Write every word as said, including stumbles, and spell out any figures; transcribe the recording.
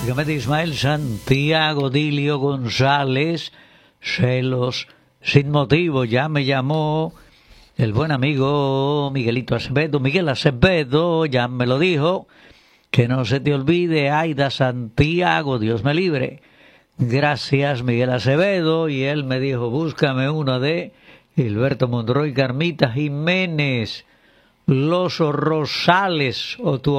Dígame, Ismael Santiago, Dilio González, celos sin motivo. Ya me llamó el buen amigo Miguelito Acevedo, Miguel Acevedo, ya me lo dijo. Que no se te olvide, Aida Santiago, Dios me libre. Gracias, Miguel Acevedo. Y él me dijo, búscame una de Gilberto Monroy, Carmita Jiménez, Los Rosales, o tu